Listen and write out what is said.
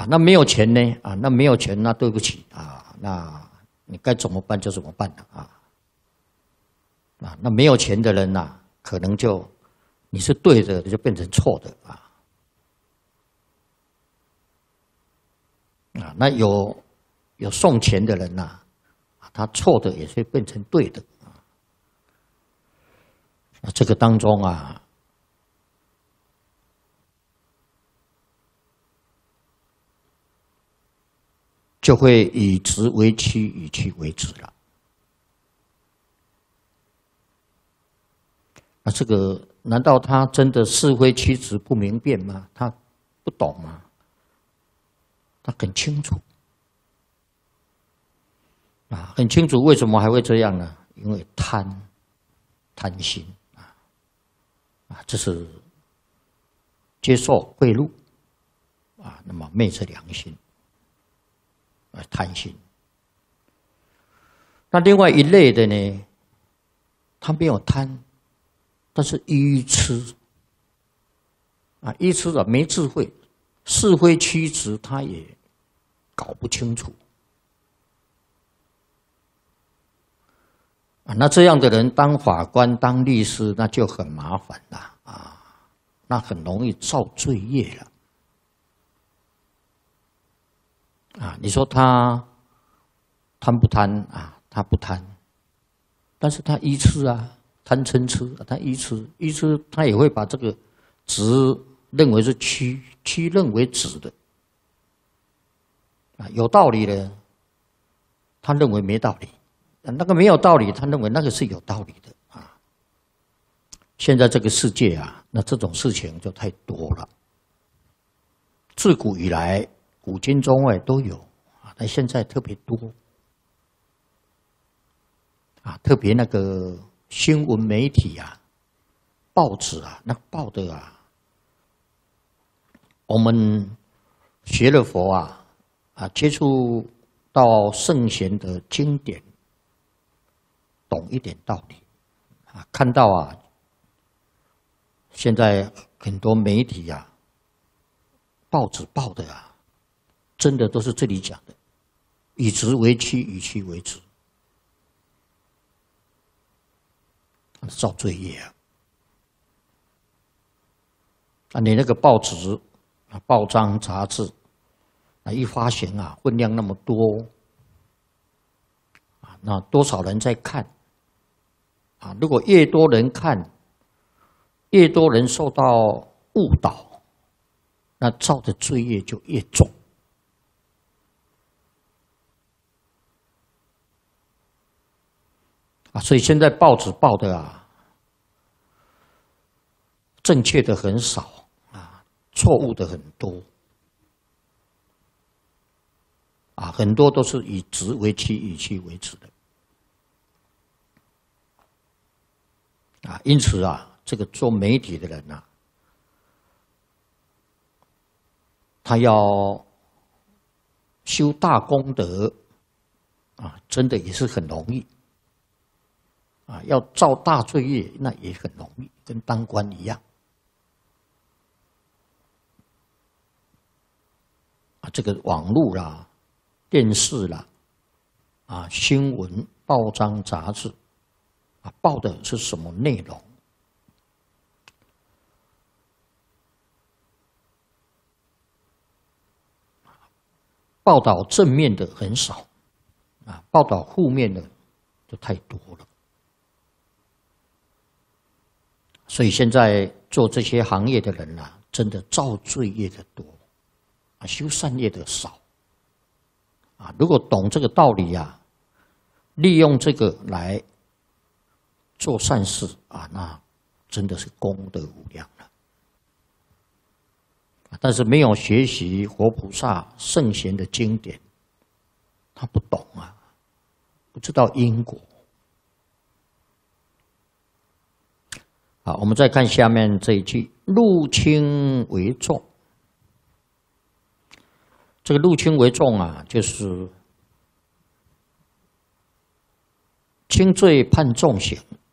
那没有钱呢？那没有钱，那对不起那你该怎么办就怎么办了那没有钱的人可能就你是对的，就变成错的那有送钱的人他错的也会变成对的这个当中就会以直为曲，以曲为直了。那这个难道他真的是非曲直不明辨吗？他不懂吗？他很清楚很清楚为什么还会这样呢？因为贪心这是接受贿赂那么昧着良心贪心。那另外一类的呢，他没有贪，但是愚痴愚痴没智慧，是非曲直他也搞不清楚那这样的人当法官当律师那就很麻烦了那很容易造罪业了你说他贪不贪他不贪，但是他愚痴贪嗔痴他愚痴他也会把这个直认为是曲认为直的有道理的他认为没道理，那个没有道理他认为那个是有道理的现在这个世界那这种事情就太多了，自古以来古今中外都有但现在特别多特别那个新闻媒体报纸那报的我们学了佛接触到圣贤的经典，懂一点道理看到现在很多媒体报纸报的真的都是这里讲的，以直为曲，以曲为直，造罪业你那个报纸报章杂志一发行分量那么多那多少人在看如果越多人看，越多人受到误导，那造的罪业就越重所以现在报纸报的正确的很少错误的很多很多都是以直为曲，以曲为直的因此这个做媒体的人他要修大功德真的也是很容易要造大罪业那也很容易，跟当官一样这个网络啦、电视啦新闻、报章、杂志报的是什么内容？报道正面的很少报道负面的就太多了。所以现在做这些行业的人真的造罪业的多修善业的少如果懂这个道理利用这个来做善事那真的是功德无量了。但是没有学习活菩萨圣贤的经典，他不懂不知道因果。好，我们再看下面这一句：入轻为重。这个入轻为重就是轻罪判重刑